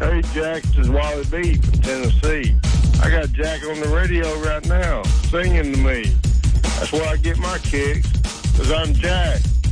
Hey, Jack, this is Wally B from Tennessee. I got Jack on the radio right now singing to me. That's where I get my kicks, because I'm Jack.